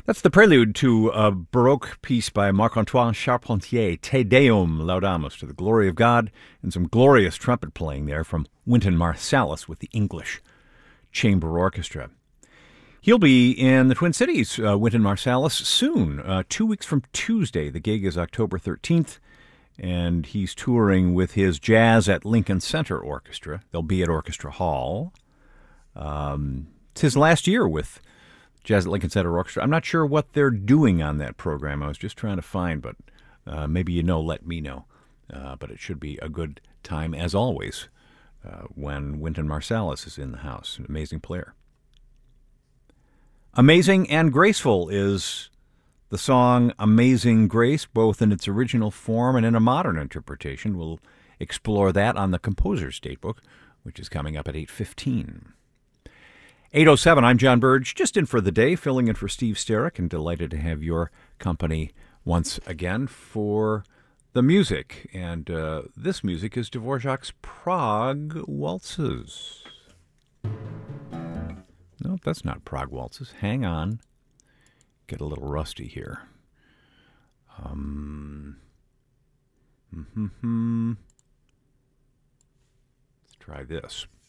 That's the prelude to a Baroque piece by Marc-Antoine Charpentier, Te Deum Laudamus, to the glory of God, and some glorious trumpet playing there from Wynton Marsalis with the English Chamber Orchestra. He'll be in the Twin Cities, Wynton Marsalis, soon, 2 weeks from Tuesday. The gig is October 13th, and he's touring with his Jazz at Lincoln Center Orchestra. They'll be at Orchestra Hall. It's his last year with Jazz at Lincoln Center Orchestra. I'm not sure what they're doing on that program. I was just trying to find, but maybe you know, let me know. But it should be a good time, as always, when Wynton Marsalis is in the house. An amazing player. Amazing and Graceful is the song Amazing Grace, both in its original form and in a modern interpretation. We'll explore that on the Composer's Datebook, which is coming up at 8:15. 8:07, I'm John Burge, just in for the day, filling in for Steve Sterrick, and delighted to have your company once again for the music. And this music is Dvorak's Prague Waltzes. No, that's not Prague Waltzes. Hang on. Get a little rusty here. Let's try this.